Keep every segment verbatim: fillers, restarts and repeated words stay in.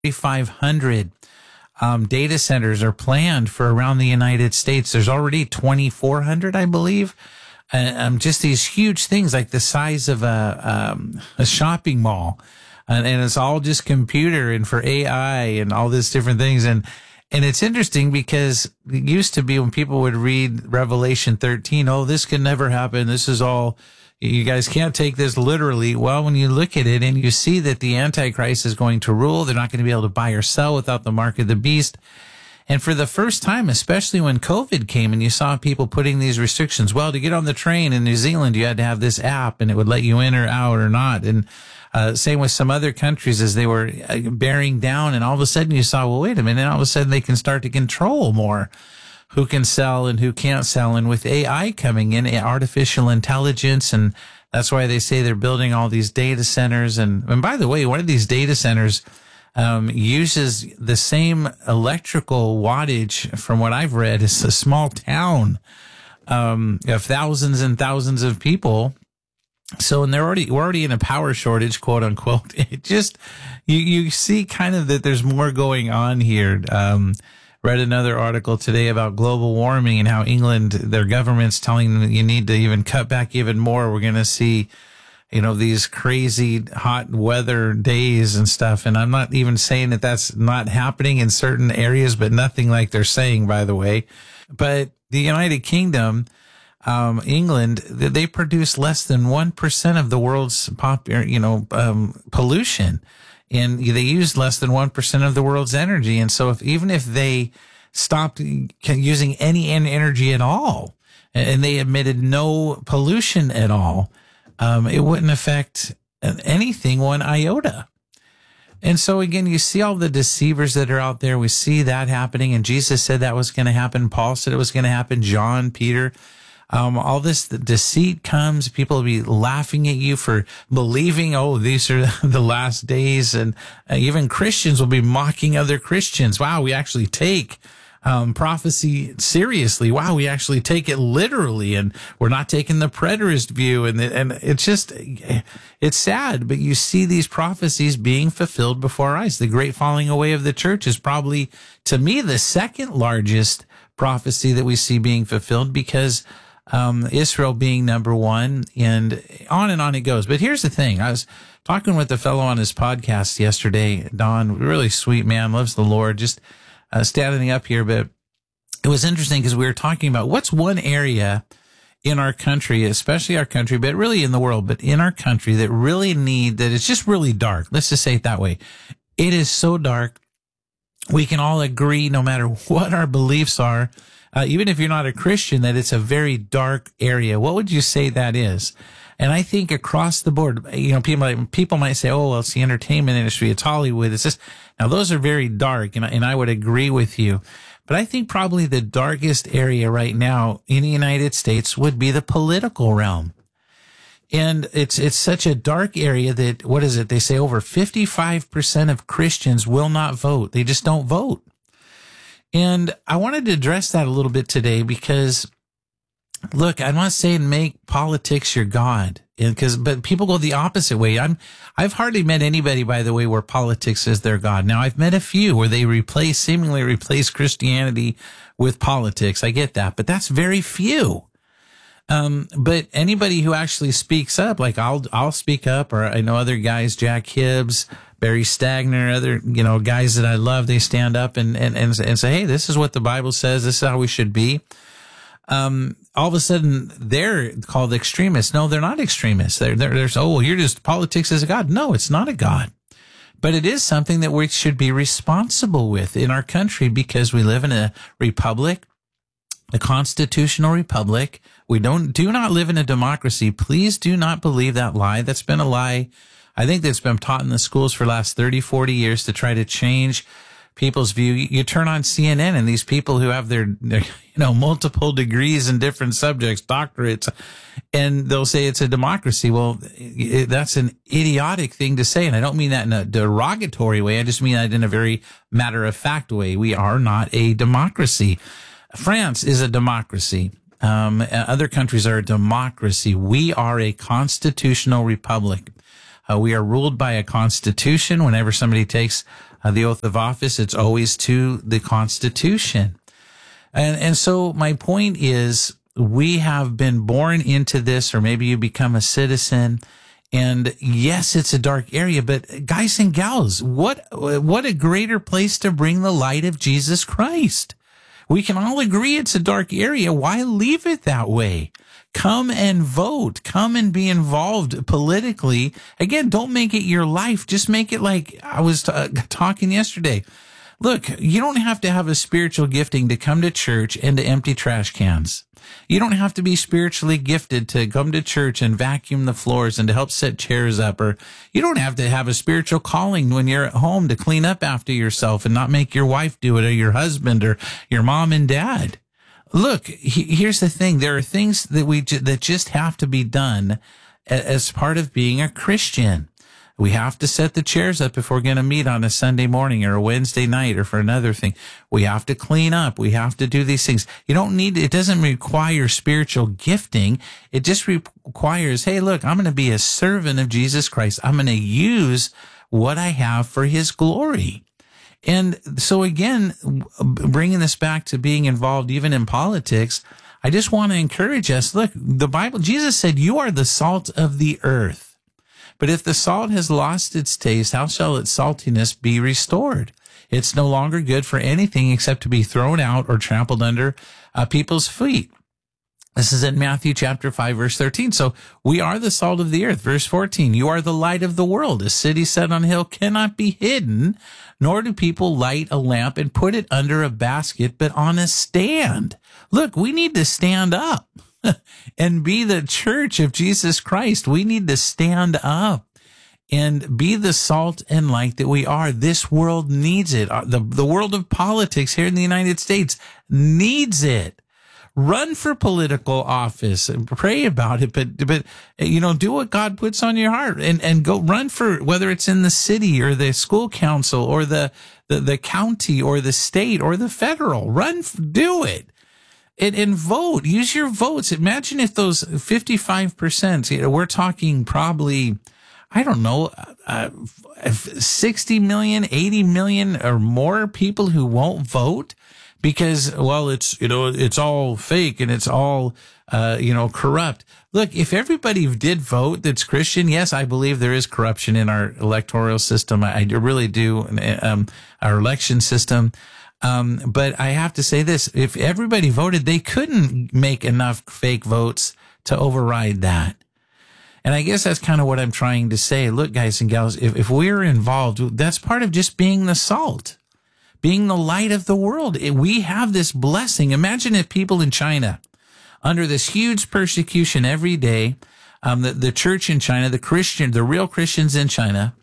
five hundred um, data centers are planned for around the United States. There's already twenty-four hundred, I believe. Uh, um, just these huge things like the size of a, um, a shopping mall. And, and it's all just computer and for A I and all these different things. And, and it's interesting because it used to be when people would read Revelation thirteen, oh, this can never happen. This is all, you guys can't take this literally. Well, when you look at it and you see that the Antichrist is going to rule, they're not going to be able to buy or sell without the mark of the beast. And for the first time, especially when COVID came and you saw people putting these restrictions, well, to get on the train in New Zealand, you had to have this app and it would let you in or out or not. And uh, same with some other countries as they were bearing down. And all of a sudden you saw, well, wait a minute, all of a sudden they can start to control more who can sell and who can't sell. And with A I coming in, artificial intelligence, and that's why they say they're building all these data centers. And, and by the way, one of these data centers Um, uses the same electrical wattage from what I've read as a small town, um, of thousands and thousands of people. So, and they're already, we're already in a power shortage, quote unquote. It just, you, you see kind of that there's more going on here. Um, read another article today about global warming and how England, their government's telling them that you need to even cut back even more. We're going to see, you know, these crazy hot weather days and stuff. And I'm not even saying that that's not happening in certain areas, but nothing like they're saying, by the way. But the United Kingdom, um, England, they produce less than one percent of the world's pop, you know, um, pollution. And they use less than one percent of the world's energy. And so if, even if they stopped using any energy at all and they emitted no pollution at all, Um, it wouldn't affect anything one iota. And so again, you see all the deceivers that are out there. We see that happening. And Jesus said that was going to happen. Paul said it was going to happen. John, Peter, um, all this the deceit comes. People will be laughing at you for believing, oh, these are the last days. And uh, even Christians will be mocking other Christians. Wow, we actually take Um, prophecy seriously. Wow, we actually take it literally, and we're not taking the preterist view. And and it's just, it's sad, but you see these prophecies being fulfilled before our eyes. The great falling away of the church is probably, to me, the second largest prophecy that we see being fulfilled, because um, Israel being number one, and on and on it goes. But here's the thing. I was talking with a fellow on his podcast yesterday, Don, really sweet man, loves the Lord, just Uh, standing up here, but it was interesting because we were talking about what's one area in our country, especially our country, but really in the world, but in our country that really need, that it's just really dark. Let's just say it that way. It is so dark. We can all agree, no matter what our beliefs are, uh, even if you're not a Christian, that it's a very dark area. What would you say that is? And I think across the board, you know, people, people might say, oh, well, it's the entertainment industry. It's Hollywood. It's this. Now, those are very dark, and I, and I would agree with you. But I think probably the darkest area right now in the United States would be the political realm. And it's, it's such a dark area that, what is it? They say over fifty-five percent of Christians will not vote. They just don't vote. And I wanted to address that a little bit today because, look, I'm not saying make politics your God, because but people go the opposite way. I'm I've hardly met anybody, by the way, where politics is their God. Now, I've met a few where they replace seemingly replace Christianity with politics. I get that, but that's very few. Um, but anybody who actually speaks up, like I'll I'll speak up, or I know other guys, Jack Hibbs, Barry Stagner, other you know guys that I love, they stand up and and and, and say, hey, this is what the Bible says. This is how we should be. Um, all of a sudden they're called extremists. No, they're not extremists. They're, they're, they're, oh, well, you're just, politics is a God. No, it's not a God, but it is something that we should be responsible with in our country, because we live in a republic, a constitutional republic. We don't, do not live in a democracy. Please do not believe that lie. That's been a lie. I think that's been taught in the schools for the last thirty, forty years to try to change people's view. You turn on C N N and these people who have their, their, you know, multiple degrees in different subjects, doctorates, and they'll say it's a democracy. Well, it, that's an idiotic thing to say. And I don't mean that in a derogatory way. I just mean that in a very matter of fact way. We are not a democracy. France is a democracy. Um, other countries are a democracy. We are a constitutional republic. Uh, we are ruled by a constitution. Whenever somebody takes uh, the oath of office. It's always to the Constitution. And, and so my point is, we have been born into this, or maybe you become a citizen. And yes, it's a dark area, but guys and gals, what, what a greater place to bring the light of Jesus Christ. We can all agree it's a dark area. Why leave it that way? Come and vote. Come and be involved politically. Again, don't make it your life. Just make it like I was t- talking yesterday. Look, you don't have to have a spiritual gifting to come to church and to empty trash cans. You don't have to be spiritually gifted to come to church and vacuum the floors and to help set chairs up. Or you don't have to have a spiritual calling when you're at home to clean up after yourself and not make your wife do it, or your husband, or your mom and dad. Look, he, here's the thing. There are things that we ju- that just have to be done as part of being a Christian. We have to set the chairs up if we're going to meet on a Sunday morning or a Wednesday night or for another thing. We have to clean up. We have to do these things. You don't need, it doesn't require spiritual gifting. It just requires, hey, look, I'm going to be a servant of Jesus Christ. I'm going to use what I have for his glory. And so again, bringing this back to being involved even in politics, I just want to encourage us. Look, the Bible, Jesus said, you are the salt of the earth. But if the salt has lost its taste, how shall its saltiness be restored? It's no longer good for anything except to be thrown out or trampled under uh, people's feet. This is in Matthew chapter five, verse thirteen. So we are the salt of the earth. Verse fourteen, you are the light of the world. A city set on a hill cannot be hidden, nor do people light a lamp and put it under a basket, but on a stand. Look, we need to stand up and be the church of Jesus Christ. We need to stand up and be the salt and light that we are. This world needs it. The, the world of politics here in the United States needs it. Run for political office and pray about it, but, but, you know, do what God puts on your heart and, and go run for, whether it's in the city or the school council or the, the, the county or the state or the federal. Run, do it. And, and vote. Use your votes. Imagine if those fifty-five percent, you know, we're talking probably, I don't know, uh, sixty million, eighty million or more people who won't vote because, well, it's, you know, it's all fake and it's all, uh, you know, corrupt. Look, if everybody did vote that's Christian, yes, I believe there is corruption in our electoral system. I, I really do. Um, our election system. Um, but I have to say this, if everybody voted, they couldn't make enough fake votes to override that. And I guess that's kind of what I'm trying to say. Look, guys and gals, if, if we're involved, that's part of just being the salt, being the light of the world. It, we have this blessing. Imagine if people in China, under this huge persecution every day, um, the, the church in China, the Christian, the real Christians in China,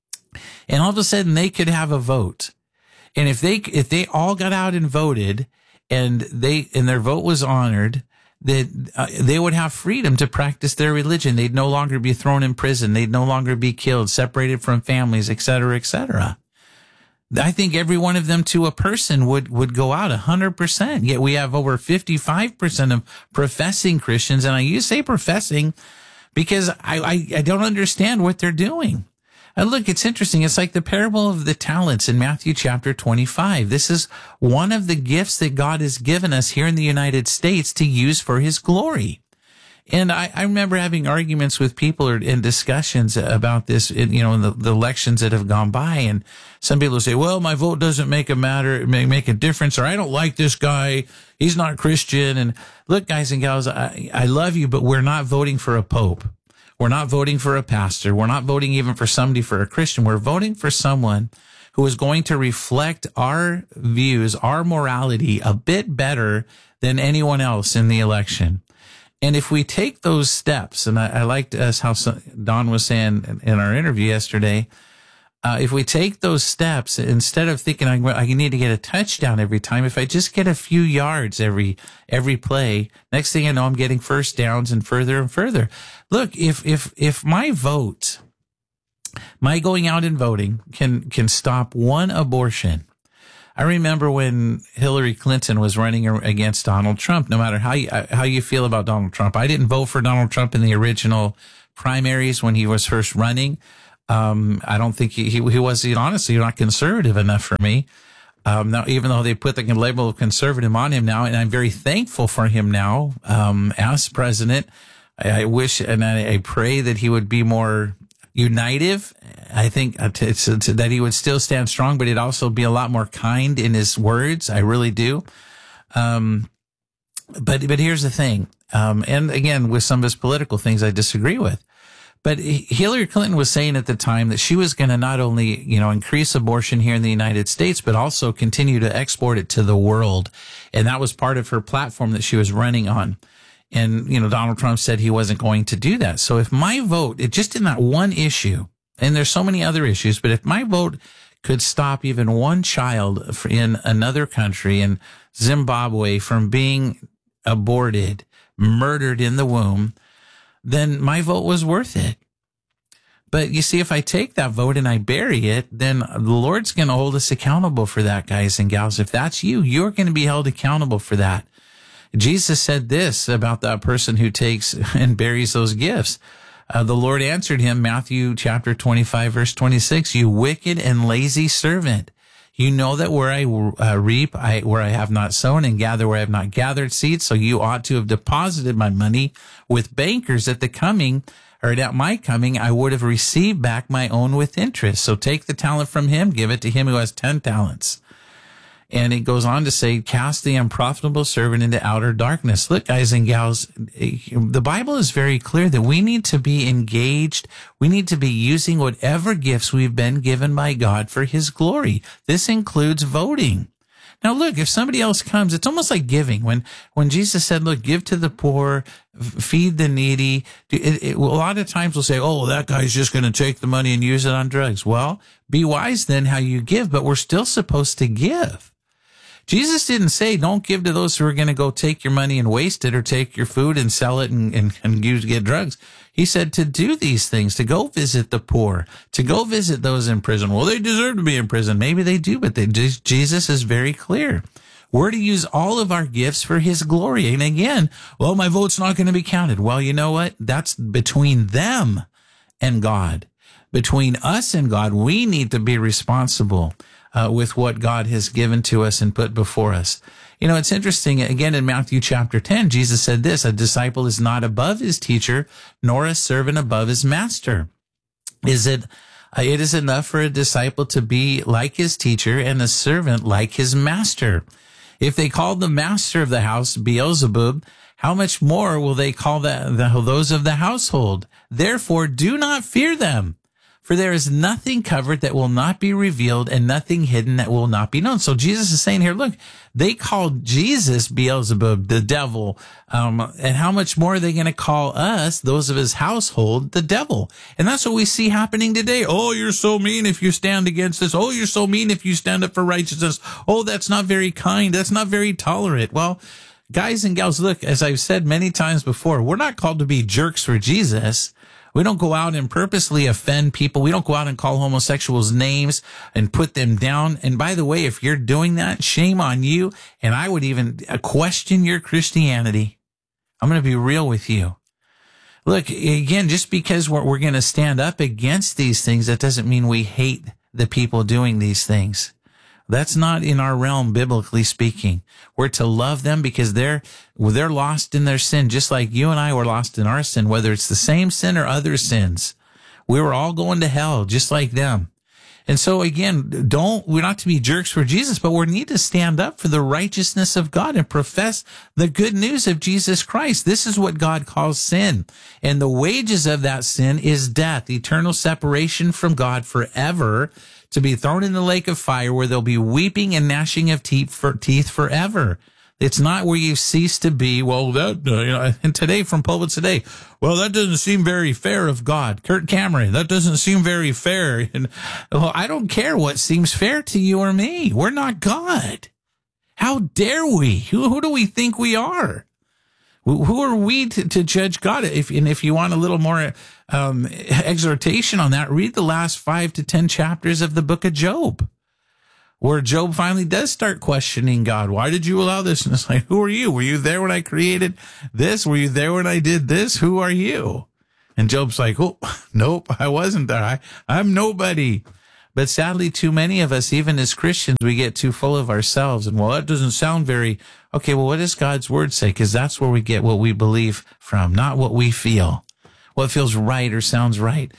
and all of a sudden they could have a vote. And if they, if they all got out and voted and they, and their vote was honored, that uh, they would have freedom to practice their religion. They'd no longer be thrown in prison. They'd no longer be killed, separated from families, et cetera, et cetera. I think every one of them to a person would, would go out a hundred percent. Yet we have over fifty-five percent of professing Christians. And I use say professing because I, I, I don't understand what they're doing. And look, it's interesting. It's like the parable of the talents in Matthew chapter twenty-five. This is one of the gifts that God has given us here in the United States to use for his glory. And I, I remember having arguments with people or in discussions about this, in, you know, in the, the elections that have gone by. And some people say, well, my vote doesn't make a matter, make, make a difference, or I don't like this guy. He's not Christian. And look, guys and gals, I, I love you, but we're not voting for a pope. We're not voting for a pastor. We're not voting even for somebody for a Christian. We're voting for someone who is going to reflect our views, our morality a bit better than anyone else in the election. And if we take those steps, and I, I liked us how Don was saying in our interview yesterday, uh, if we take those steps, instead of thinking I, I need to get a touchdown every time, if I just get a few yards every every play, next thing I know, I'm getting first downs and further and further. Look, if if if my vote, my going out and voting can can stop one abortion. I remember when Hillary Clinton was running against Donald Trump. No matter how you how you feel about Donald Trump, I didn't vote for Donald Trump in the original primaries when he was first running. Um, I don't think he, he, he was, honestly, not conservative enough for me. Um, now, even though they put the label of conservative on him now, and I'm very thankful for him now, um, as president, I, I wish and I, I pray that he would be more unitive. I think uh, to, to, to, that he would still stand strong, but he'd also be a lot more kind in his words. I really do. Um, but, but here's the thing. Um, and again, with some of his political things, I disagree with. But Hillary Clinton was saying at the time that she was going to not only, you know, increase abortion here in the United States, but also continue to export it to the world. And that was part of her platform that she was running on. And, you know, Donald Trump said he wasn't going to do that. So if my vote, it just in that one issue, and there's so many other issues, but if my vote could stop even one child in another country, in Zimbabwe, from being aborted, murdered in the womb, then my vote was worth it. But you see, if I take that vote and I bury it, then the Lord's going to hold us accountable for that, guys and gals. If that's you, you're going to be held accountable for that. Jesus said this about that person who takes and buries those gifts. Uh, the Lord answered him, Matthew chapter twenty-five, verse twenty-six, you wicked and lazy servant. You know that where I uh, reap, I, where I have not sown, and gather where I have not gathered seed. So you ought to have deposited my money with bankers at the coming, or at my coming, I would have received back my own with interest. So take the talent from him, give it to him who has ten talents. And it goes on to say, cast the unprofitable servant into outer darkness. Look, guys and gals, the Bible is very clear that we need to be engaged. We need to be using whatever gifts we've been given by God for his glory. This includes voting. Now, look, if somebody else comes, it's almost like giving. When when Jesus said, look, give to the poor, feed the needy, it, it, a lot of times we'll say, oh, that guy's just going to take the money and use it on drugs. Well, be wise then how you give, but we're still supposed to give. Jesus didn't say, don't give to those who are going to go take your money and waste it, or take your food and sell it and, and, and use get drugs. He said to do these things, to go visit the poor, to go visit those in prison. Well, they deserve to be in prison. Maybe they do, but they, Jesus is very clear. We're to use all of our gifts for his glory. And again, well, my vote's not going to be counted. Well, you know what? That's between them and God. Between us and God, we need to be responsible Uh, with what God has given to us and put before us. You know, it's interesting. Again, in Matthew chapter ten, Jesus said this, a disciple is not above his teacher, nor a servant above his master. Is it, uh, it is enough for a disciple to be like his teacher and a servant like his master. If they called the master of the house Beelzebub, how much more will they call the, the, those of the household? Therefore, do not fear them. For there is nothing covered that will not be revealed, and nothing hidden that will not be known. So Jesus is saying here, look, they called Jesus Beelzebub, the devil. Um, and how much more are they going to call us, those of his household, the devil? And that's what we see happening today. Oh, you're so mean if you stand against this. Oh, you're so mean if you stand up for righteousness. Oh, that's not very kind. That's not very tolerant. Well, guys and gals, look, as I've said many times before, we're not called to be jerks for Jesus. We don't go out and purposely offend people. We don't go out and call homosexuals names and put them down. And by the way, if you're doing that, shame on you. And I would even question your Christianity. I'm going to be real with you. Look, again, just because we're, we're going to stand up against these things, that doesn't mean we hate the people doing these things. That's not in our realm, biblically speaking. We're to love them because they're, they're lost in their sin, just like you and I were lost in our sin, whether it's the same sin or other sins. We were all going to hell, just like them. And so again, don't, we're not to be jerks for Jesus, but we need to stand up for the righteousness of God and profess the good news of Jesus Christ. This is what God calls sin. And the wages of that sin is death, eternal separation from God forever, to be thrown in the lake of fire where there'll be weeping and gnashing of teeth, for, teeth forever. It's not where you cease to be. Well, that, uh, you know, and today from Pulpit Today, well, that doesn't seem very fair of God. Kurt Cameron, that doesn't seem very fair. And well, I don't care what seems fair to you or me. We're not God. How dare we? Who, who do we think we are? Who are we to, to judge God? If, and if you want a little more um, exhortation on that, read the last five to ten chapters of the book of Job, where Job finally does start questioning God. Why did you allow this? And it's like, who are you? Were you there when I created this? Were you there when I did this? Who are you? And Job's like, oh, nope, I wasn't there. I, I'm nobody. But sadly, too many of us, even as Christians, we get too full of ourselves. And well, that doesn't sound very, okay, well, what does God's word say? Because that's where we get what we believe from, not what we feel, what feels right or sounds right.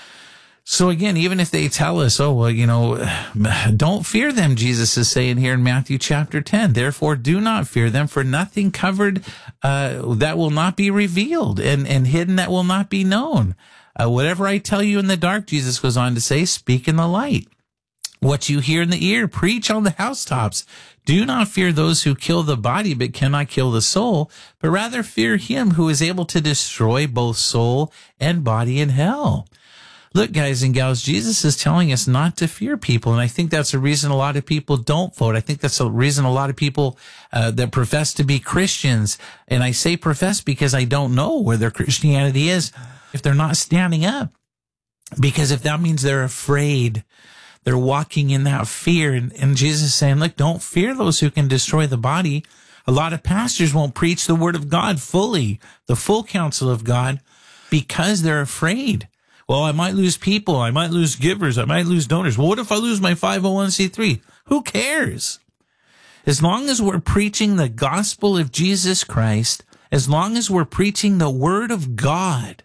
So again, even if they tell us, oh, well, you know, don't fear them, Jesus is saying here in Matthew chapter ten. Therefore, do not fear them, for nothing covered uh, that will not be revealed, and, and hidden that will not be known. Uh, whatever I tell you in the dark, Jesus goes on to say, speak in the light. What you hear in the ear, preach on the housetops. Do not fear those who kill the body but cannot kill the soul, but rather fear him who is able to destroy both soul and body in hell. Look, guys and gals, Jesus is telling us not to fear people, and I think that's a reason a lot of people don't vote. I think that's a reason a lot of people uh, that profess to be Christians, and I say profess because I don't know where their Christianity is, if they're not standing up. Because if that means they're afraid, they're walking in that fear, and, and Jesus is saying, look, don't fear those who can destroy the body. A lot of pastors won't preach the word of God fully, the full counsel of God, because they're afraid. Well, I might lose people. I might lose givers. I might lose donors. Well, what if I lose my five oh one c three? Who cares? As long as we're preaching the gospel of Jesus Christ, as long as we're preaching the word of God,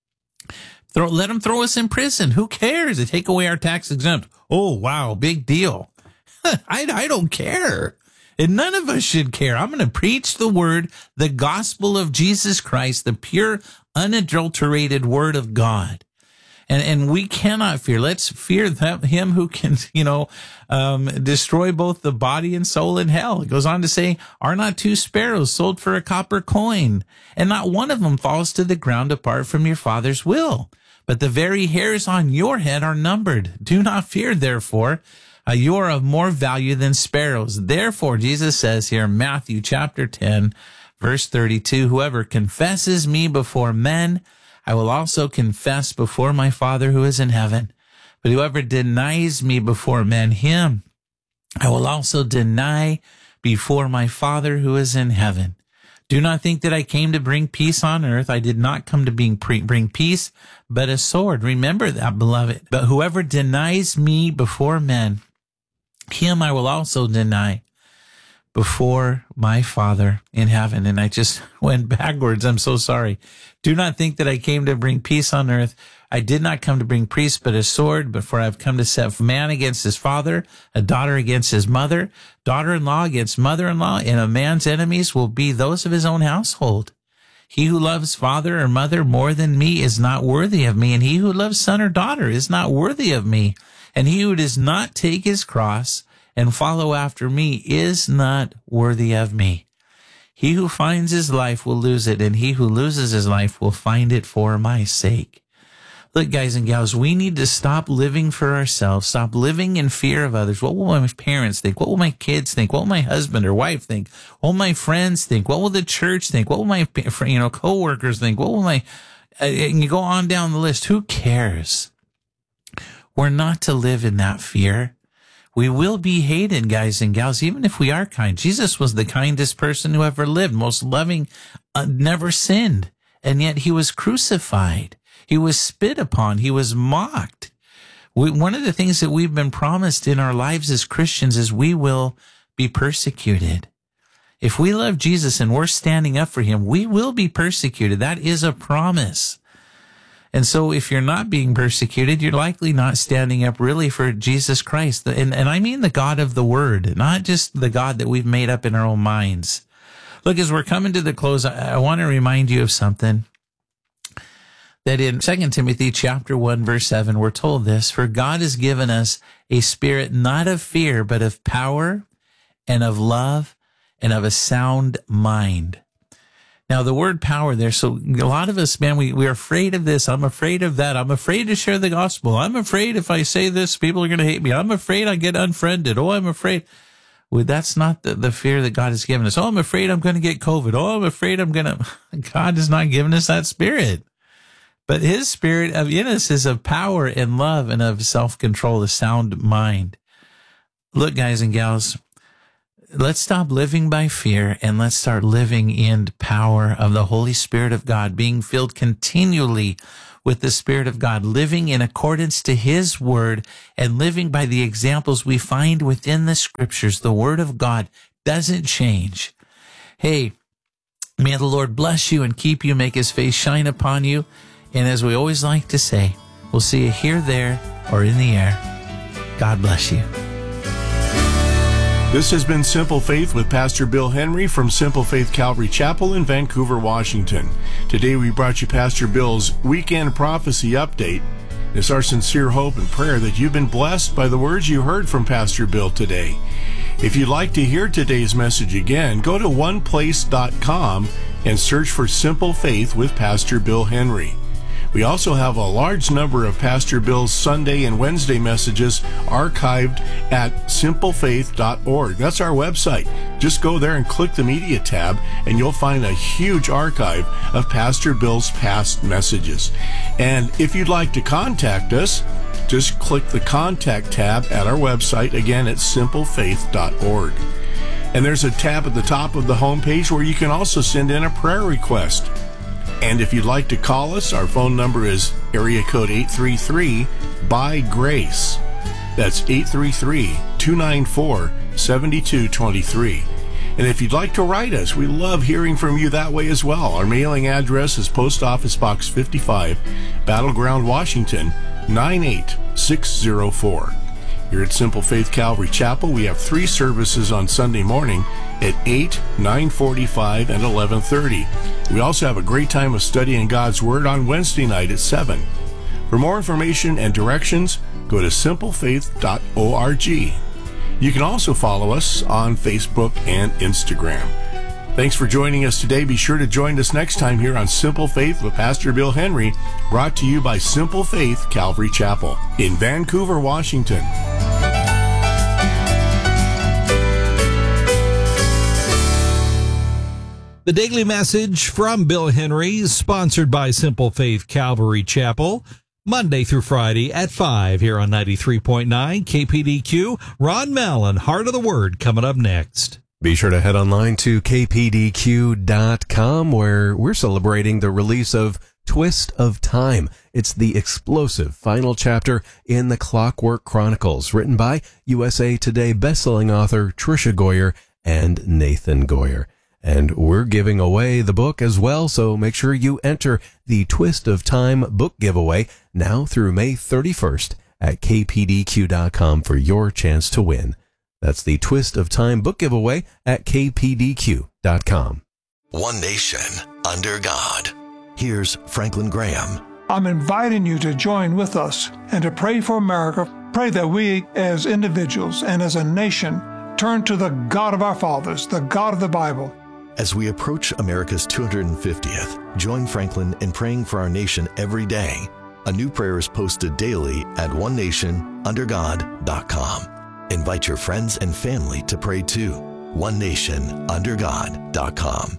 throw, let them throw us in prison. Who cares? They take away our tax exempt. Oh, wow, big deal. I, I don't care. And none of us should care. I'm going to preach the word, the gospel of Jesus Christ, the pure, unadulterated word of God. And, and we cannot fear. Let's fear that, him who can, you know, um, destroy both the body and soul in hell. It goes on to say, are not two sparrows sold for a copper coin? And not one of them falls to the ground apart from your Father's will. But the very hairs on your head are numbered. Do not fear, therefore. Uh, you are of more value than sparrows. Therefore, Jesus says here, Matthew chapter ten, verse thirty-two, whoever confesses me before men, I will also confess before my Father who is in heaven. But whoever denies me before men, him I will also deny before my Father who is in heaven. Do not think that I came to bring peace on earth. I did not come to bring, bring peace, but a sword. Remember that, beloved. But whoever denies me before men, him I will also deny before my Father in heaven. And I just went backwards. I'm so sorry. Do not think that I came to bring peace on earth. I did not come to bring peace, but a sword. But for I have come to set man against his father, a daughter against his mother, daughter-in-law against mother-in-law, and a man's enemies will be those of his own household. He who loves father or mother more than me is not worthy of me, and he who loves son or daughter is not worthy of me. And he who does not take his cross and follow after me is not worthy of me. He who finds his life will lose it, and he who loses his life will find it for my sake. Look, guys and gals, we need to stop living for ourselves, stop living in fear of others. What will my parents think? What will my kids think? What will my husband or wife think? What will my friends think? What will the church think? What will my, you know, coworkers think? What will my, uh, and you go on down the list. Who cares? We're not to live in that fear. We will be hated, guys and gals, even if we are kind. Jesus was the kindest person who ever lived, most loving, uh, never sinned. And yet he was crucified. He was spit upon. He was mocked. We, one of the things that we've been promised in our lives as Christians is we will be persecuted. If we love Jesus and we're standing up for him, we will be persecuted. That is a promise. And so if you're not being persecuted, you're likely not standing up really for Jesus Christ. And, and I mean the God of the Word, not just the God that we've made up in our own minds. Look, as we're coming to the close, I, I want to remind you of something. That in Second Timothy chapter one, verse seven, we're told this, for God has given us a spirit not of fear, but of power and of love and of a sound mind. Now, the word power there, so a lot of us, man, we, we're afraid of this. I'm afraid of that. I'm afraid to share the gospel. I'm afraid if I say this, people are going to hate me. I'm afraid I get unfriended. Oh, I'm afraid. Well, that's not the, the fear that God has given us. Oh, I'm afraid I'm going to get COVID. Oh, I'm afraid I'm going to, God has not given us that spirit. But his spirit of in us is of power and love and of self-control, a sound mind. Look, guys and gals, let's stop living by fear and let's start living in power of the Holy Spirit of God, being filled continually with the Spirit of God, living in accordance to His Word and living by the examples we find within the Scriptures. The Word of God doesn't change. Hey, may the Lord bless you and keep you, make His face shine upon you. And as we always like to say, we'll see you here, there, or in the air. God bless you. This has been Simple Faith with Pastor Bill Henry from Simple Faith Calvary Chapel in Vancouver, Washington. Today we brought you Pastor Bill's Weekend Prophecy Update. It's our sincere hope and prayer that you've been blessed by the words you heard from Pastor Bill today. If you'd like to hear today's message again, go to one place dot com and search for Simple Faith with Pastor Bill Henry. We also have a large number of Pastor Bill's Sunday and Wednesday messages archived at simple faith dot org. That's our website. Just go there and click the media tab, and you'll find a huge archive of Pastor Bill's past messages. And if you'd like to contact us, just click the contact tab at our website, again at simple faith dot org. And there's a tab at the top of the homepage where you can also send in a prayer request. And if you'd like to call us, our phone number is area code eight three three, by grace. That's eight three three, two nine four, seven two two three. And if you'd like to write us, we love hearing from you that way as well. Our mailing address is Post Office Box fifty-five, Battleground, Washington, nine eight six zero four. Here at Simple Faith Calvary Chapel, we have three services on Sunday morning at eight, nine forty-five, and eleven thirty. We also have a great time of studying God's Word on Wednesday night at seven. For more information and directions, go to simple faith dot org. You can also follow us on Facebook and Instagram. Thanks for joining us today. Be sure to join us next time here on Simple Faith with Pastor Bill Henry, brought to you by Simple Faith Calvary Chapel in Vancouver, Washington. The Daily Message from Bill Henry is sponsored by Simple Faith Calvary Chapel, Monday through Friday at five here on ninety-three point nine K P D Q. Ron Mallon, Heart of the Word, coming up next. Be sure to head online to K P D Q dot com, where we're celebrating the release of Twist of Time. It's the explosive final chapter in the Clockwork Chronicles, written by U S A Today bestselling author Tricia Goyer and Nathan Goyer. And we're giving away the book as well, so make sure you enter the Twist of Time book giveaway now through May thirty-first at K P D Q dot com for your chance to win. That's the Twist of Time book giveaway at K P D Q dot com. One nation under God. Here's Franklin Graham. I'm inviting you to join with us and to pray for America. Pray that we as individuals and as a nation turn to the God of our fathers, the God of the Bible. As we approach America's two hundred fiftieth, join Franklin in praying for our nation every day. A new prayer is posted daily at one nation under God dot com. Invite your friends and family to pray too. one nation under God dot com.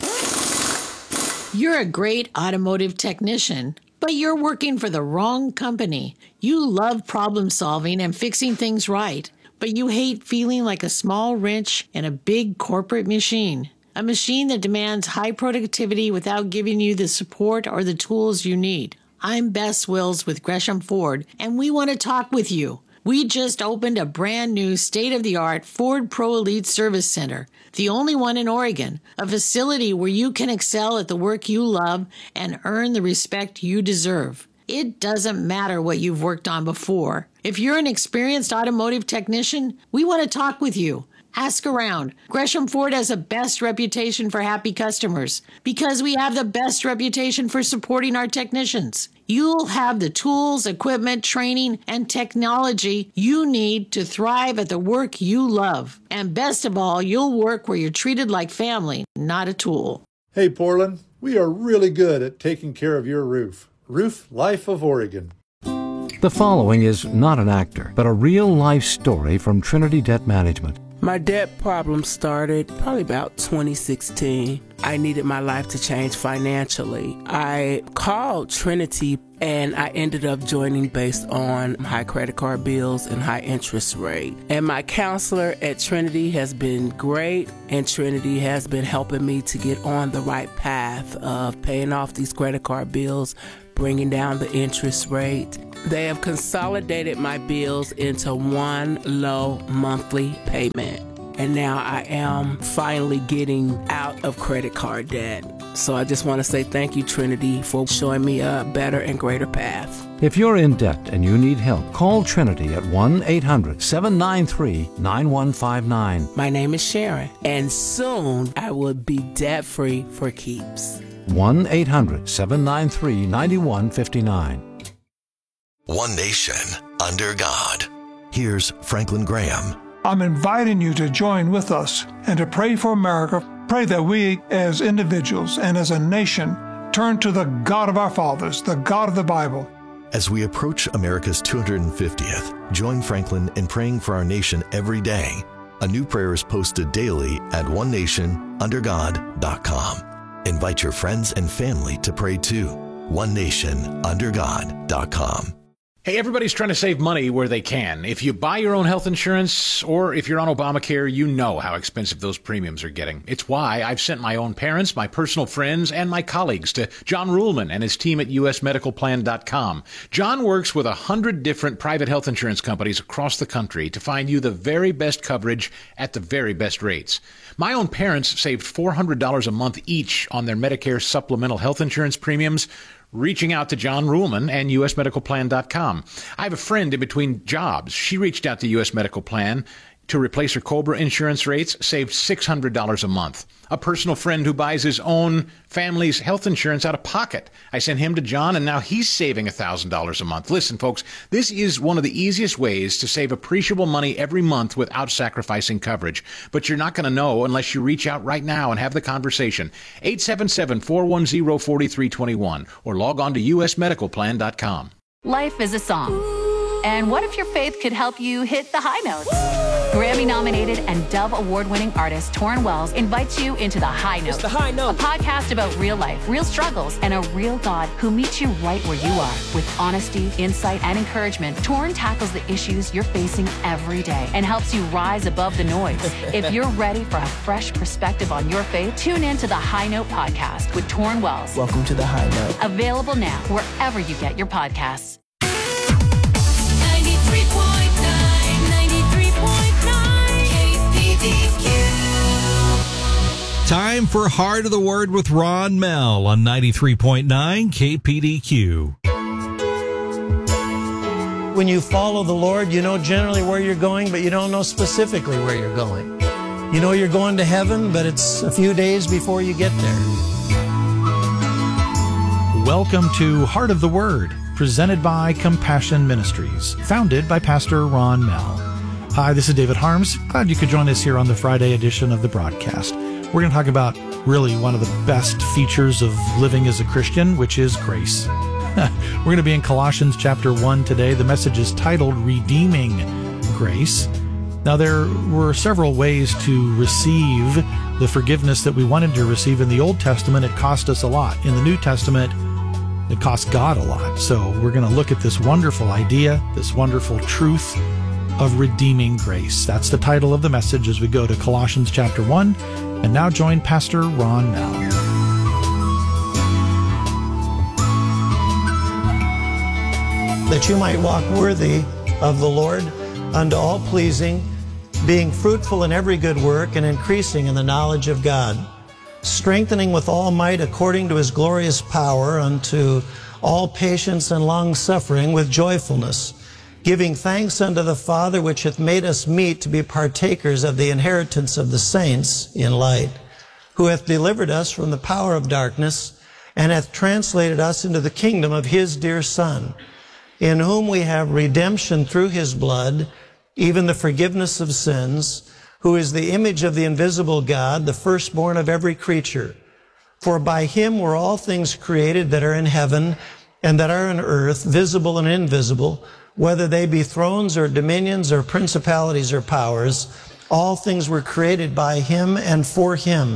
You're a great automotive technician, but you're working for the wrong company. You love problem solving and fixing things right, but you hate feeling like a small wrench in a big corporate machine. A machine that demands high productivity without giving you the support or the tools you need. I'm Bess Wills with Gresham Ford, and we want to talk with you. We just opened a brand new state-of-the-art Ford Pro Elite Service Center, the only one in Oregon, a facility where you can excel at the work you love and earn the respect you deserve. It doesn't matter what you've worked on before. If you're an experienced automotive technician, we want to talk with you. Ask around. Gresham Ford has the best reputation for happy customers because we have the best reputation for supporting our technicians. You'll have the tools, equipment, training, and technology you need to thrive at the work you love. And best of all, you'll work where you're treated like family, not a tool. Hey, Portland, we are really good at taking care of your roof. Roof Life of Oregon. The following is not an actor, but a real-life story from Trinity Debt Management. My debt problem started probably about twenty sixteen. I needed my life to change financially. I called Trinity and I ended up joining based on high credit card bills and high interest rate. And my counselor at Trinity has been great, and Trinity has been helping me to get on the right path of paying off these credit card bills, bringing down the interest rate. They have consolidated my bills into one low monthly payment. And now I am finally getting out of credit card debt. So I just want to say thank you, Trinity, for showing me a better and greater path. If you're in debt and you need help, call Trinity at one eight hundred seven nine three nine one five nine. My name is Sharon, and soon I will be debt-free for keeps. one eight hundred seven nine three nine one five nine. One nation under God. Here's Franklin Graham. I'm inviting you to join with us and to pray for America. Pray that we as individuals and as a nation turn to the God of our fathers, the God of the Bible. As we approach America's two hundred fiftieth, join Franklin in praying for our nation every day. A new prayer is posted daily at one nation under god dot com. Invite your friends and family to pray too. one nation under god dot com. Hey, everybody's trying to save money where they can. If you buy your own health insurance or if you're on Obamacare, you know how expensive those premiums are getting. It's why I've sent my own parents, my personal friends, and my colleagues to John Ruhlman and his team at U S medical plan dot com. John works with a hundred different private health insurance companies across the country to find you the very best coverage at the very best rates. My own parents saved four hundred dollars a month each on their Medicare supplemental health insurance premiums, reaching out to John Ruhlman and U S medical plan dot com. I have a friend in between jobs. She reached out to U S Medical Plan to replace her COBRA insurance rates, saved six hundred dollars a month. A personal friend who buys his own family's health insurance out of pocket. I sent him to John, and now he's saving one thousand dollars a month. Listen, folks, this is one of the easiest ways to save appreciable money every month without sacrificing coverage. But you're not going to know unless you reach out right now and have the conversation. eight seven seven, four one zero, four three two one or log on to U S medical plan dot com. Life is a song. And what if your faith could help you hit the high notes? Grammy-nominated and Dove Award-winning artist Torrin Wells invites you into The High Note. It's The High Note. A podcast about real life, real struggles, and a real God who meets you right where you are. With honesty, insight, and encouragement, Torrin tackles the issues you're facing every day and helps you rise above the noise. If you're ready for a fresh perspective on your faith, tune in to The High Note podcast with Torrin Wells. Welcome to The High Note. Available now wherever you get your podcasts. Time for Heart of the Word with Ron Mell on ninety-three point nine K P D Q. When you follow the Lord, you know generally where you're going, but you don't know specifically where you're going. You know you're going to heaven, but it's a few days before you get there. Welcome to Heart of the Word, presented by Compassion Ministries, founded by Pastor Ron Mell. Hi, this is David Harms. Glad you could join us here on the Friday edition of the broadcast. We're going to talk about really one of the best features of living as a Christian, which is grace. We're going to be in Colossians chapter one today. The message is titled Redeeming Grace. Now, there were several ways to receive the forgiveness that we wanted to receive in the Old Testament. It cost us a lot. In the New Testament, it cost God a lot. So we're going to look at this wonderful idea, this wonderful truth of redeeming grace. That's the title of the message as we go to Colossians chapter one. And now join Pastor Ron Mell. That you might walk worthy of the Lord, unto all pleasing, being fruitful in every good work and increasing in the knowledge of God, strengthening with all might according to his glorious power unto all patience and long suffering with joyfulness, giving thanks unto the Father which hath made us meet to be partakers of the inheritance of the saints in light, who hath delivered us from the power of darkness and hath translated us into the kingdom of his dear Son, in whom we have redemption through his blood, even the forgiveness of sins, who is the image of the invisible God, the firstborn of every creature. For by him were all things created that are in heaven and that are in earth, visible and invisible, whether they be thrones or dominions or principalities or powers. All things were created by him and for him.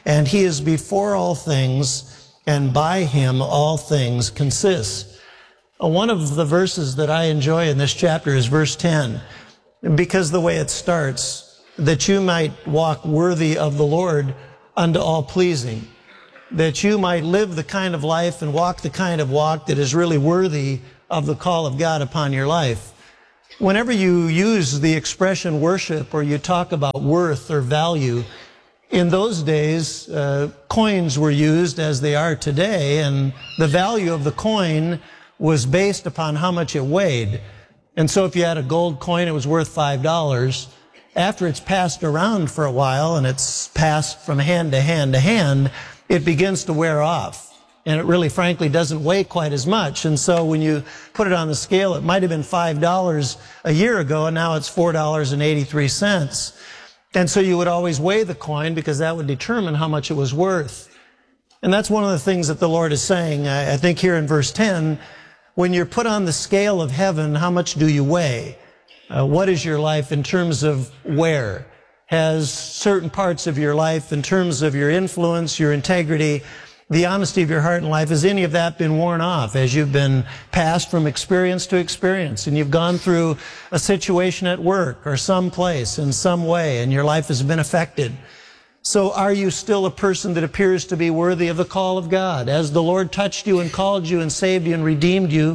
and he is before all things, and by him all things consist. One of the verses that I enjoy in this chapter is verse ten, because the way it starts, that you might walk worthy of the Lord unto all pleasing, that you might live the kind of life and walk the kind of walk that is really worthy of the call of God upon your life. Whenever you use the expression worship or you talk about worth or value, in those days, uh, coins were used as they are today, and the value of the coin was based upon how much it weighed. And so if you had a gold coin, it was worth five dollars. After it's passed around for a while and it's passed from hand to hand to hand, it begins to wear off. And it really, frankly, doesn't weigh quite as much. And so when you put it on the scale, it might have been five dollars a year ago, and now it's four dollars and eighty-three cents. And so you would always weigh the coin because that would determine how much it was worth. And that's one of the things that the Lord is saying, I think here in verse ten, when you're put on the scale of heaven, how much do you weigh? Uh, what is your life in terms of wear? Has certain parts of your life, in terms of your influence, your integrity, the honesty of your heart and life, has any of that been worn off as you've been passed from experience to experience and you've gone through a situation at work or someplace in some way and your life has been affected? So are you still a person that appears to be worthy of the call of God? As the Lord touched you and called you and saved you and redeemed you,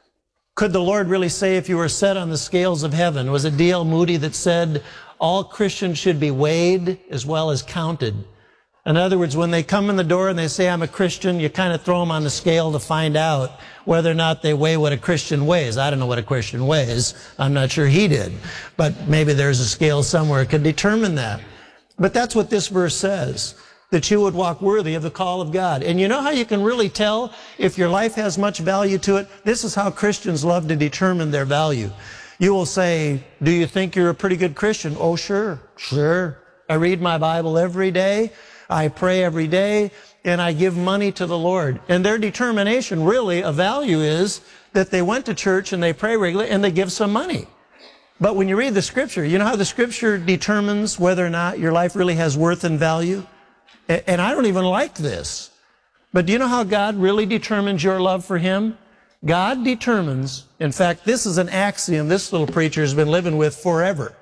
could the Lord really say if you were set on the scales of heaven? Was it D L Moody that said all Christians should be weighed as well as counted? In other words, when they come in the door and they say, I'm a Christian, you kind of throw them on the scale to find out whether or not they weigh what a Christian weighs. I don't know what a Christian weighs. I'm not sure he did. But maybe there's a scale somewhere that could determine that. But that's what this verse says, that you would walk worthy of the call of God. And you know how you can really tell if your life has much value to it? This is how Christians love to determine their value. You will say, do you think you're a pretty good Christian? Oh, sure, sure. I read my Bible every day. I pray every day, and I give money to the Lord. And their determination, really, a value is that they went to church and they pray regularly and they give some money. But when you read the Scripture, you know how the Scripture determines whether or not your life really has worth and value? And I don't even like this. But do you know how God really determines your love for Him? God determines, in fact, this is an axiom this little preacher has been living with forever.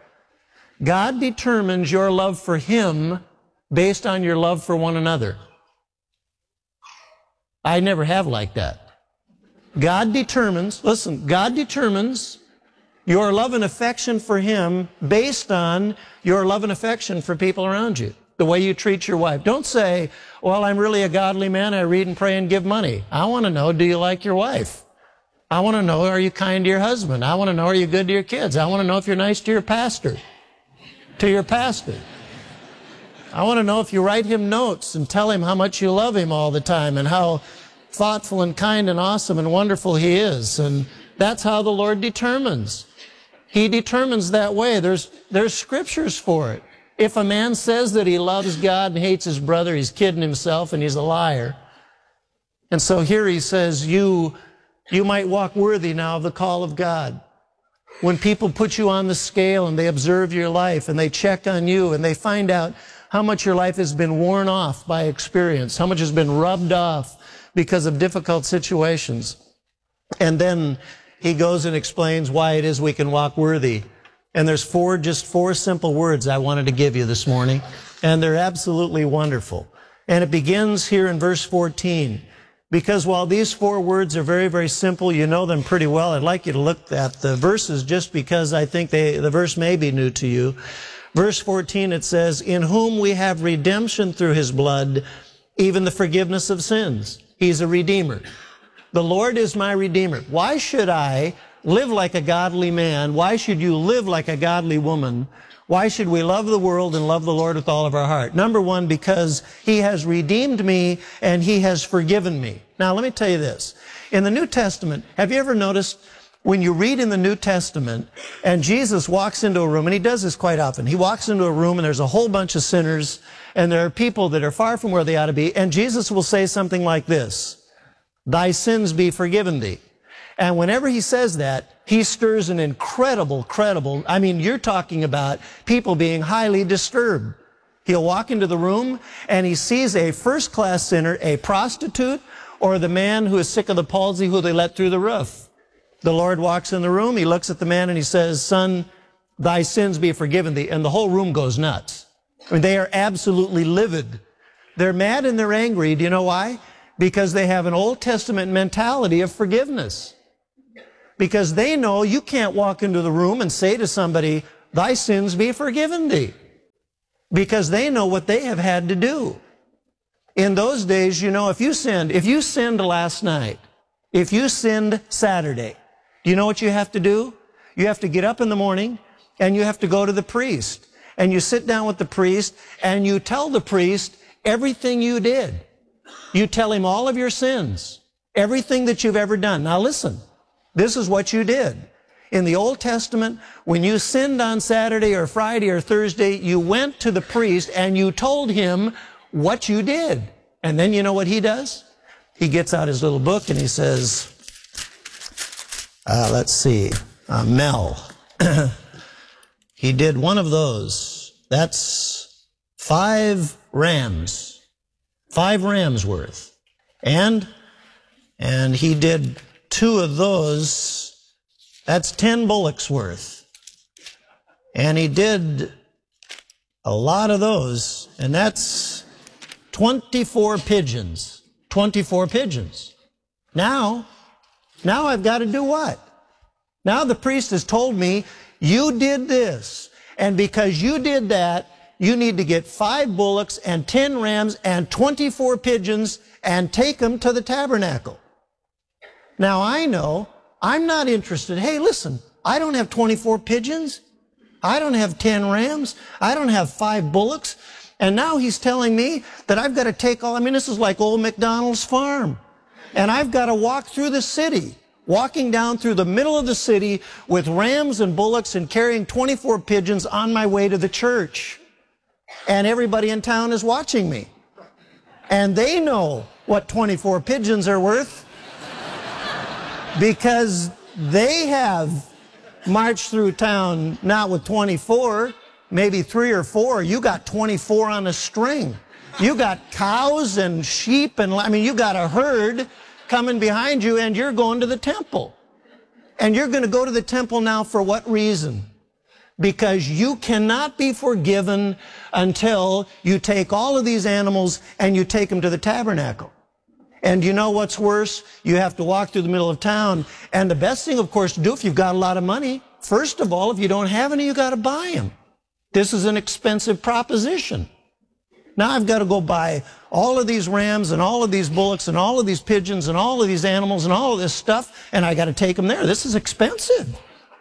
God determines your love for Him based on your love for one another. I never have liked that. God determines, listen, God determines your love and affection for Him based on your love and affection for people around you. The way you treat your wife. Don't say, well, I'm really a godly man, I read and pray and give money. I want to know, do you like your wife? I want to know, are you kind to your husband? I want to know, are you good to your kids? I want to know if you're nice to your pastor. To your pastor. I want to know if you write him notes and tell him how much you love him all the time and how thoughtful and kind and awesome and wonderful he is. And that's how the Lord determines. He determines that way. There's, there's scriptures for it. If a man says that he loves God and hates his brother, he's kidding himself and he's a liar. And so here he says, you, you might walk worthy now of the call of God. When people put you on the scale and they observe your life and they check on you and they find out how much your life has been worn off by experience, how much has been rubbed off because of difficult situations. And then he goes and explains why it is we can walk worthy. And there's four, just four simple words I wanted to give you this morning, and they're absolutely wonderful. And it begins here in verse fourteen. Because while these four words are very, very simple, you know them pretty well. I'd like you to look at the verses just because I think they, the verse may be new to you. Verse fourteen, it says, in whom we have redemption through His blood, even the forgiveness of sins. He's a redeemer. The Lord is my redeemer. Why should I live like a godly man? Why should you live like a godly woman? Why should we love the world and love the Lord with all of our heart? Number one, because He has redeemed me and He has forgiven me. Now, let me tell you this. In the New Testament, have you ever noticed when you read in the New Testament and Jesus walks into a room, and He does this quite often. He walks into a room and there's a whole bunch of sinners and there are people that are far from where they ought to be, and Jesus will say something like this, thy sins be forgiven thee. And whenever He says that, He stirs an incredible, credible, I mean, you're talking about people being highly disturbed. He'll walk into the room and he sees a first-class sinner, a prostitute, or the man who is sick of the palsy who they let through the roof. The Lord walks in the room, he looks at the man and he says, "Son, thy sins be forgiven thee." And the whole room goes nuts. I mean, they are absolutely livid. They're mad and they're angry. Do you know why? Because they have an Old Testament mentality of forgiveness. Because they know you can't walk into the room and say to somebody, "Thy sins be forgiven thee." Because they know what they have had to do. In those days, you know, if you sinned, if you sinned last night, if you sinned Saturday, do you know what you have to do? You have to get up in the morning and you have to go to the priest. And you sit down with the priest and you tell the priest everything you did. You tell him all of your sins, everything that you've ever done. Now listen, this is what you did. In the Old Testament, when you sinned on Saturday or Friday or Thursday, you went to the priest and you told him what you did. And then you know what he does? He gets out his little book and he says, uh, let's see, uh, Mel. He did one of those. That's five rams, five rams worth. And, and he did two of those. That's ten bullocks worth. And he did a lot of those, and that's twenty-four pigeons. twenty-four pigeons. Now, now I've got to do what? Now the priest has told me, you did this, and because you did that, you need to get five bullocks and ten rams and twenty-four pigeons and take them to the tabernacle. Now I know I'm not interested. Hey, listen, I don't have twenty-four pigeons. I don't have ten rams. I don't have five bullocks. And now he's telling me that I've got to take all, I mean, this is like old McDonald's farm. And I've got to walk through the city, walking down through the middle of the city with rams and bullocks and carrying twenty-four pigeons on my way to the church. And everybody in town is watching me. And they know what twenty-four pigeons are worth, because they have marched through town not with twenty-four, maybe three or four. You got twenty-four on a string. You got cows and sheep and, I mean, you got a herd coming behind you and you're going to the temple. And you're going to go to the temple now for what reason? Because you cannot be forgiven until you take all of these animals and you take them to the tabernacle. And you know what's worse? You have to walk through the middle of town. And the best thing, of course, to do if you've got a lot of money, first of all, if you don't have any, you got to buy them. This is an expensive proposition. Now I've got to go buy all of these rams and all of these bullocks and all of these pigeons and all of these animals and all of this stuff, and I got to take them there. This is expensive.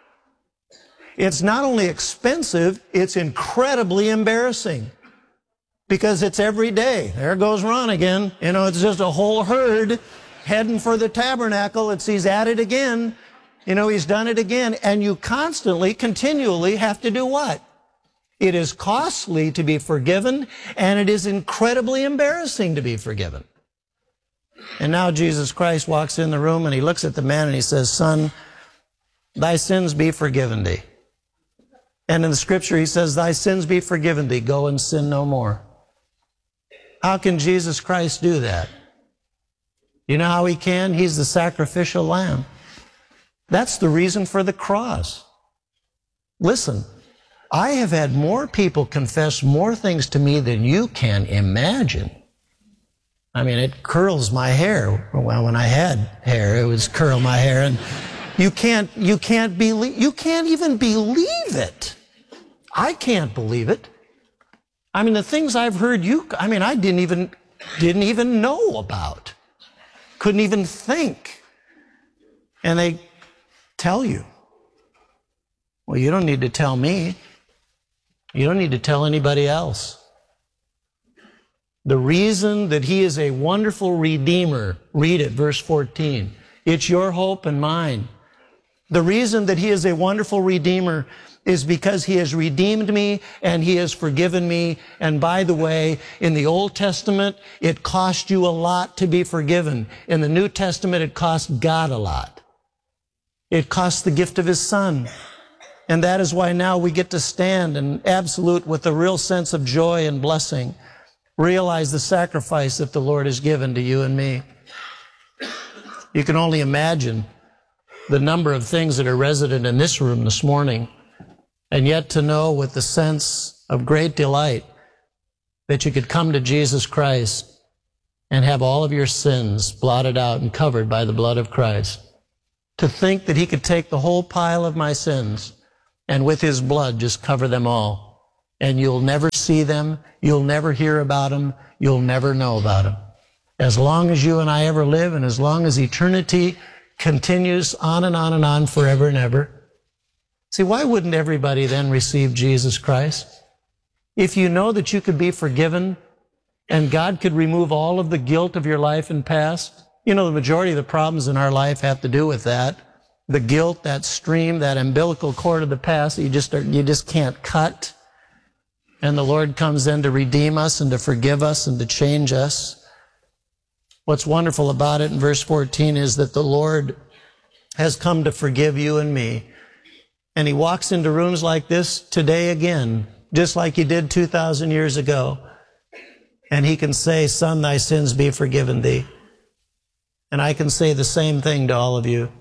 It's not only expensive, it's incredibly embarrassing. Because it's every day. There goes Ron again. You know, it's just a whole herd heading for the tabernacle. It's, he's at it again. You know, he's done it again. And you constantly, continually have to do what? It is costly to be forgiven, and it is incredibly embarrassing to be forgiven. And now Jesus Christ walks in the room and he looks at the man and he says, "Son, thy sins be forgiven thee." And in the scripture he says, "Thy sins be forgiven thee. Go and sin no more." How can Jesus Christ do that? You know how he can? He's the sacrificial lamb. That's the reason for the cross. Listen, I have had more people confess more things to me than you can imagine. I mean, it curls my hair. Well, when I had hair, it was curl my hair. And you can't, you can't believe, you can't even believe it. I can't believe it. I mean, the things I've heard you, I mean, I didn't even, didn't even know about. Couldn't even think. And they tell you. Well, you don't need to tell me. You don't need to tell anybody else. The reason that he is a wonderful redeemer, read it, verse fourteen. It's your hope and mine. The reason that he is a wonderful redeemer is because he has redeemed me and he has forgiven me. And by the way, in the Old Testament, it cost you a lot to be forgiven. In the New Testament, it cost God a lot. It cost the gift of his Son. And that is why now we get to stand in absolute with a real sense of joy and blessing. Realize the sacrifice that the Lord has given to you and me. You can only imagine the number of things that are resident in this room this morning, and yet to know with the sense of great delight that you could come to Jesus Christ and have all of your sins blotted out and covered by the blood of Christ. To think that he could take the whole pile of my sins and with his blood just cover them all. And you'll never see them, you'll never hear about them, you'll never know about them. As long as you and I ever live, and as long as eternity continues on and on and on forever and ever. See, why wouldn't everybody then receive Jesus Christ? If you know that you could be forgiven and God could remove all of the guilt of your life and past, you know, the majority of the problems in our life have to do with that. The guilt, that stream, that umbilical cord of the past that you just, are, you just can't cut. And the Lord comes in to redeem us and to forgive us and to change us. What's wonderful about it in verse fourteen is that the Lord has come to forgive you and me. And he walks into rooms like this today again, just like he did two thousand years ago. And he can say, son, thy sins be forgiven thee. And I can say the same thing to all of you.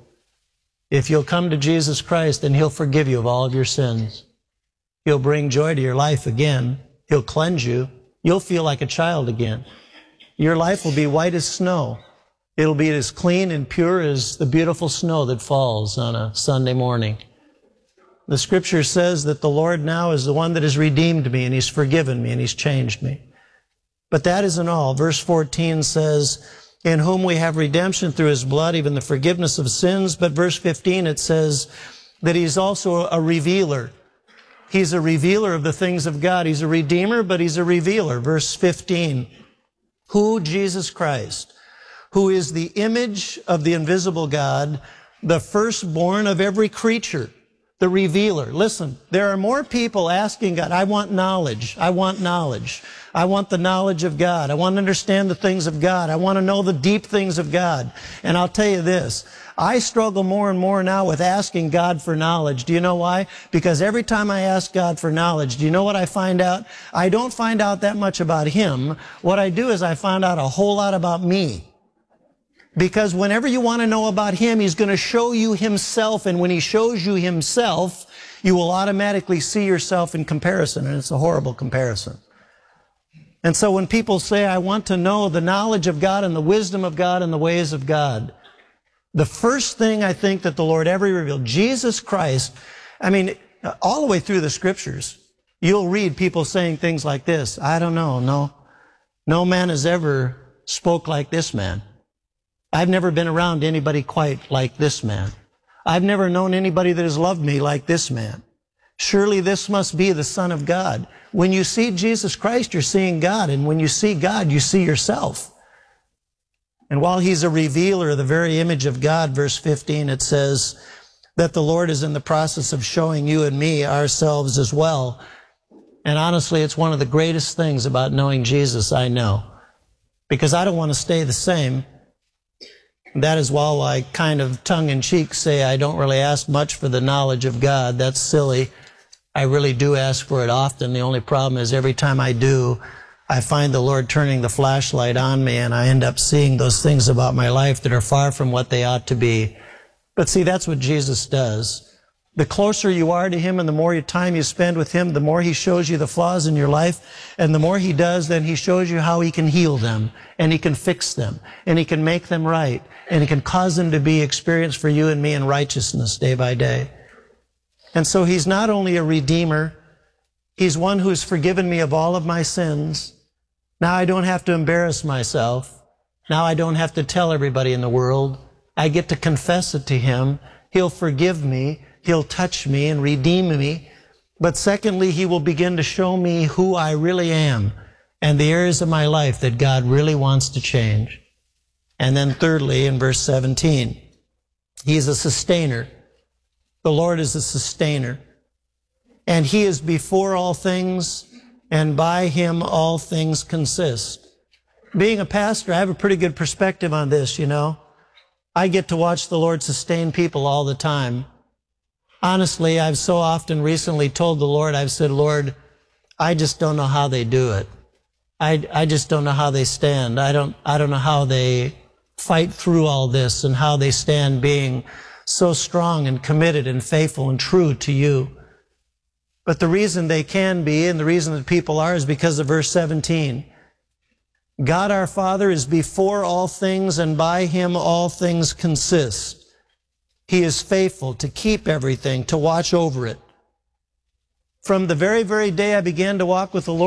If you'll come to Jesus Christ, then he'll forgive you of all of your sins. He'll bring joy to your life again. He'll cleanse you. You'll feel like a child again. Your life will be white as snow. It'll be as clean and pure as the beautiful snow that falls on a Sunday morning. The scripture says that the Lord now is the one that has redeemed me, and he's forgiven me, and he's changed me. But that isn't all. Verse fourteen says, in whom we have redemption through his blood, even the forgiveness of sins. But verse fifteen, it says that he's also a revealer. He's a revealer of the things of God. He's a redeemer, but he's a revealer. Verse fifteen, who? Jesus Christ, who is the image of the invisible God, the firstborn of every creature, the revealer. Listen, there are more people asking God, I want knowledge, I want knowledge. I want the knowledge of God. I want to understand the things of God. I want to know the deep things of God. And I'll tell you this, I struggle more and more now with asking God for knowledge. Do you know why? Because every time I ask God for knowledge, do you know what I find out? I don't find out that much about him. What I do is I find out a whole lot about me. Because whenever you want to know about him, he's going to show you himself. And when he shows you himself, you will automatically see yourself in comparison. And it's a horrible comparison. And so when people say, I want to know the knowledge of God and the wisdom of God and the ways of God, the first thing I think that the Lord ever revealed, Jesus Christ, I mean, all the way through the scriptures, you'll read people saying things like this, I don't know, no, no man has ever spoke like this man. I've never been around anybody quite like this man. I've never known anybody that has loved me like this man. Surely this must be the Son of God. When you see Jesus Christ, you're seeing God. And when you see God, you see yourself. And while he's a revealer of the very image of God, verse fifteen, it says that the Lord is in the process of showing you and me ourselves as well. And honestly, it's one of the greatest things about knowing Jesus I know. Because I don't want to stay the same. That is why I kind of tongue-in-cheek say I don't really ask much for the knowledge of God. That's silly. I really do ask for it often. The only problem is every time I do, I find the Lord turning the flashlight on me, and I end up seeing those things about my life that are far from what they ought to be. But see, that's what Jesus does. The closer you are to him and the more time you spend with him, the more he shows you the flaws in your life. And the more he does, then he shows you how he can heal them, and he can fix them, and he can make them right, and he can cause them to be experienced for you and me in righteousness day by day. And so he's not only a redeemer, he's one who's forgiven me of all of my sins. Now I don't have to embarrass myself. Now I don't have to tell everybody in the world. I get to confess it to him. He'll forgive me. He'll touch me and redeem me. But secondly, he will begin to show me who I really am and the areas of my life that God really wants to change. And then thirdly, in verse seventeen, he's a sustainer. The Lord is a sustainer. And he is before all things, and by him all things consist. Being a pastor, I have a pretty good perspective on this, you know. I get to watch the Lord sustain people all the time. honestly, I've so often recently told the Lord, I've said, Lord, I just don't know how they do it. I, I just don't know how they stand. I don't, I don't know how they fight through all this and how they stand being so strong and committed and faithful and true to you. But the reason they can be and the reason that people are is because of verse seventeen. God our Father is before all things, and by him all things consist. He is faithful to keep everything, to watch over it. From the very, very day I began to walk with the Lord,